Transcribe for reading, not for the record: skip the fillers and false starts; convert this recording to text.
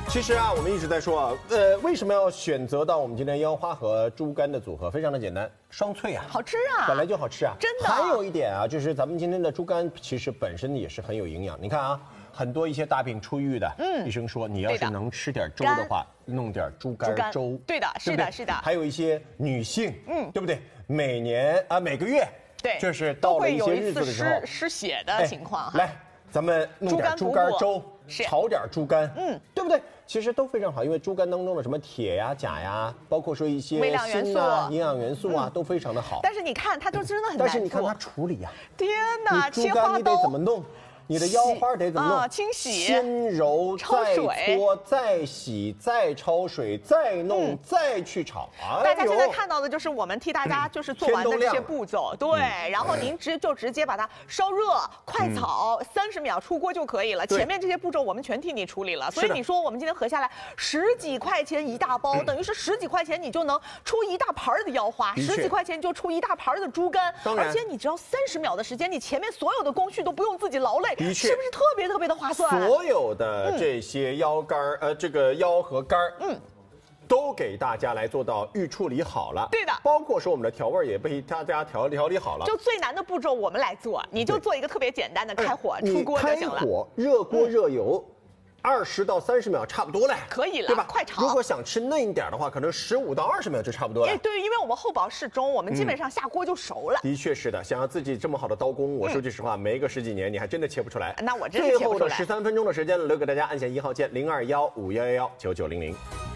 其实啊，我们一直在说啊，为什么要选择到我们今天腰花和猪肝的组合？非常的简单，双脆啊， 好吃啊， 本来就好吃啊， 真的。 还有一点啊，就是咱们今天的猪肝其实本身也是很有营养。你看啊，很多一些大病初愈的，医生说你要是能吃点粥的话，弄点猪肝粥， 对的，是的，是的。 还有一些女性，对不对？每年啊，每个月， 对， 就是到了一些日子的时候， 失血的情况。 来，咱们弄点猪肝粥。炒点猪肝，对不对？其实都非常好，因为猪肝当中的什么铁呀、钾呀，包括说一些锌啊、营养元素啊，都非常的好。 但是你看，它就真的很难做。 但是你看它处理呀， 天哪！ 猪肝你得怎么弄？你的腰花得怎么弄？ 清洗、 先揉、再搓、再洗、再焯水、再弄、再去炒。 大家现在看到的就是我们替大家就是做完的这些步骤，对。然后您直接把它烧热、快炒，30秒出锅就可以了。前面这些步骤我们全替你处理了，所以你说我们今天合下来10几块钱一大包，等于是10几块钱你就能出一大盘的腰花，10几块钱就出一大盘的猪肝，而且你只要30秒的时间，你前面所有的工序都不用自己劳累。 的确， 是不是特别的划算？ 所有的这些腰肝这个腰和肝都给大家来做到预处理好了。 对的， 包括说我们的调味也被大家调理好了。 就最难的步骤我们来做，你就做一个特别简单的开火出锅就行了。 开火热锅热油。20到30秒差不多了， 可以了， 对吧？ 快炒。 如果想吃嫩一点的话，可能15到20秒就差不多了。 对，因为我们厚薄适中，我们基本上下锅就熟了。 的确是的，想要自己这么好的刀工，我说句实话，没个10几年，你还真的切不出来。 那我真是切不出来。 最后的13分钟的时间留给大家，按下1号键0215119900。